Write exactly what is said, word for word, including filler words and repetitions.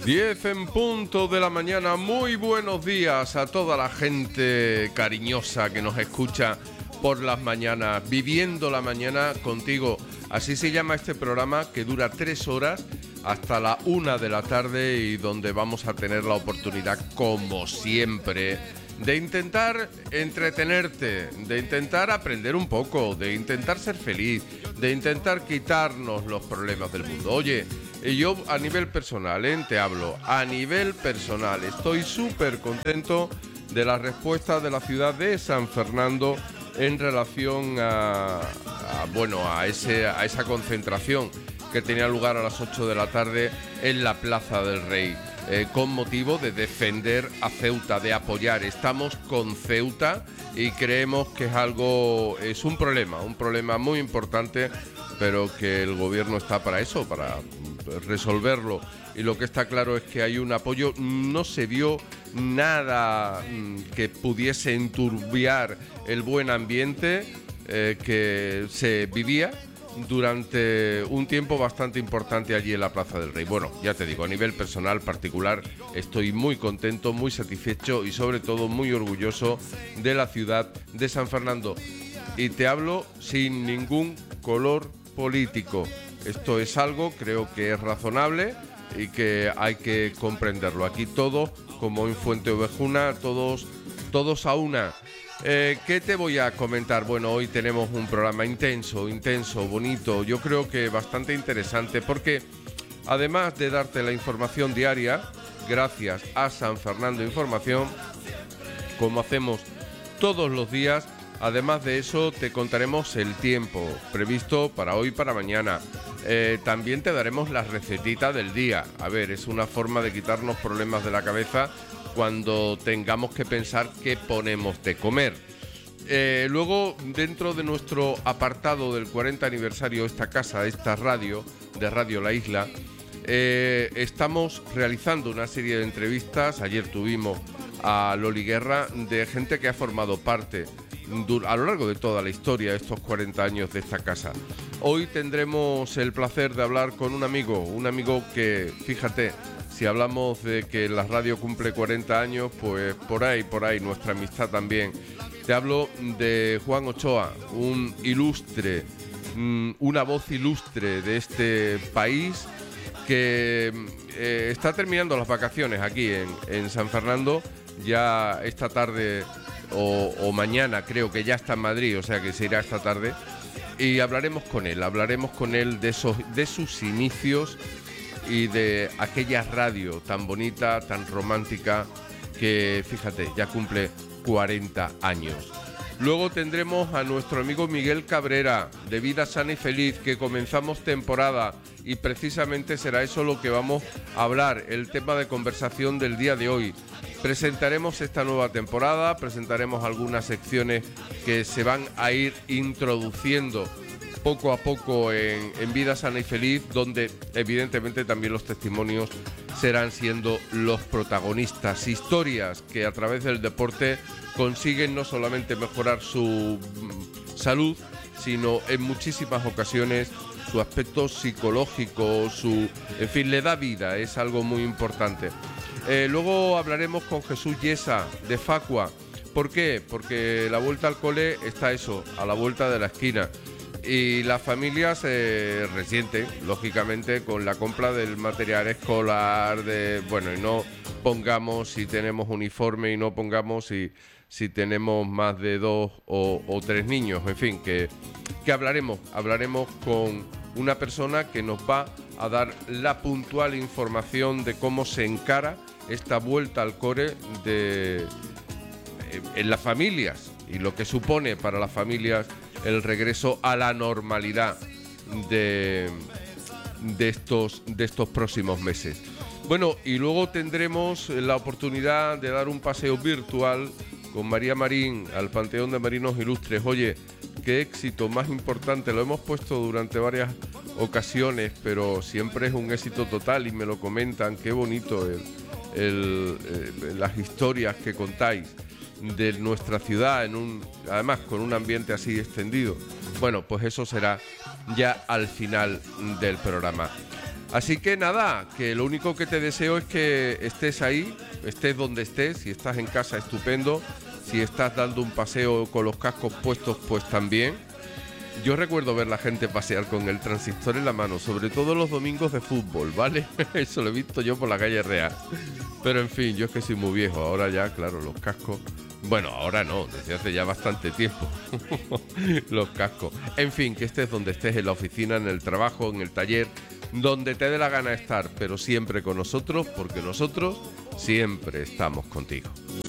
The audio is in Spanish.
diez en punto de la mañana. Muy buenos días a toda la gente cariñosa que nos escucha por las mañanas, viviendo la mañana contigo. Así se llama este programa, que dura tres horas hasta la una de la tarde y donde vamos a tener la oportunidad, como siempre, de intentar entretenerte, de intentar aprender un poco, de intentar ser feliz, de intentar quitarnos los problemas del mundo. Oye, yo a nivel personal, ¿eh? te hablo, a nivel personal, estoy súper contento de la respuesta de la ciudad de San Fernando en relación a, a bueno, a, ese, a esa concentración que tenía lugar a las ocho de la tarde en la Plaza del Rey, eh, con motivo de defender a Ceuta, de apoyar. Estamos con Ceuta y creemos que es algo, es un problema, un problema muy importante, pero que el gobierno está para eso, para resolverlo. Y lo que está claro es que hay un apoyo. No se vio nada que pudiese enturbiar el buen ambiente eh, que se vivía durante un tiempo bastante importante allí en la Plaza del Rey. Bueno, ya te digo, a nivel personal, particular, estoy muy contento, muy satisfecho y sobre todo muy orgulloso de la ciudad de San Fernando. Y te hablo sin ningún color político. Esto es algo, creo que es razonable y que hay que comprenderlo. Aquí todos, como en Fuente Ovejuna, todos, todos a una. Eh, ¿Qué te voy a comentar? Bueno, hoy tenemos un programa intenso, intenso, bonito, yo creo que bastante interesante, porque además de darte la información diaria, gracias a San Fernando Información, como hacemos todos los días, además de eso te contaremos el tiempo previsto para hoy y para mañana. Eh, también te daremos la recetita del día. A ver, es una forma de quitarnos problemas de la cabeza cuando tengamos que pensar qué ponemos de comer. Eh, luego, dentro de nuestro apartado del cuarenta aniversario de esta casa, esta radio, de Radio La Isla, eh, estamos realizando una serie de entrevistas. Ayer tuvimos a Loli Guerra, de gente que ha formado parte a lo largo de toda la historia de estos cuarenta años de esta casa. Hoy tendremos el placer de hablar con un amigo, un amigo que, fíjate, si hablamos de que la radio cumple cuarenta años, pues por ahí, por ahí, nuestra amistad también. Te hablo de Juan Ochoa, un ilustre, una voz ilustre de este país que eh, está terminando las vacaciones aquí en, en San Fernando. Ya esta tarde o, o mañana creo que ya está en Madrid, o sea que se irá esta tarde. Y hablaremos con él, hablaremos con él de, esos, de sus inicios y de aquella radio tan bonita, tan romántica, que fíjate, ya cumple cuarenta años. Luego tendremos a nuestro amigo Miguel Cabrera, de Vida Sana y Feliz, que comenzamos temporada y precisamente será eso lo que vamos a hablar, el tema de conversación del día de hoy. Presentaremos esta nueva temporada, presentaremos algunas secciones que se van a ir introduciendo poco a poco en, en Vida Sana y Feliz, donde evidentemente también los testimonios serán siendo los protagonistas. Historias que a través del deporte consiguen no solamente mejorar su salud, sino en muchísimas ocasiones su aspecto psicológico, su, en fin, le da vida, es algo muy importante. Eh, luego hablaremos con Jesús Yesa, de Facua. ¿Por qué? Porque la vuelta al cole está eso, a la vuelta de la esquina. Y las familias eh, resienten, lógicamente, con la compra del material escolar, de bueno, y no pongamos si tenemos uniforme y no pongamos si, si tenemos más de dos o, o tres niños. En fin, que, que hablaremos, hablaremos con una persona que nos va a dar la puntual información de cómo se encara esta vuelta al cole de, en las familias y lo que supone para las familias el regreso a la normalidad de, de, estos, de estos próximos meses. Bueno, y luego tendremos la oportunidad de dar un paseo virtual con María Marín al Panteón de Marinos Ilustres. Oye, qué éxito más importante, lo hemos puesto durante varias ocasiones, pero siempre es un éxito total y me lo comentan, qué bonito el, el, el, las historias que contáis de nuestra ciudad, en un, además con un ambiente así extendido. Bueno, pues eso será ya al final del programa. Así que nada, que lo único que te deseo es que estés ahí, estés donde estés. Si estás en casa, estupendo. Si estás dando un paseo con los cascos puestos, pues también. Yo recuerdo ver la gente pasear con el transistor en la mano, sobre todo los domingos de fútbol, ¿vale? Eso lo he visto yo por la calle Real. Pero en fin, yo es que soy muy viejo, ahora ya, claro, los cascos... Bueno, ahora no, desde hace ya bastante tiempo. Los cascos. En fin, que estés donde estés, en la oficina, en el trabajo, en el taller, donde te dé la gana estar, pero siempre con nosotros, porque nosotros siempre estamos contigo.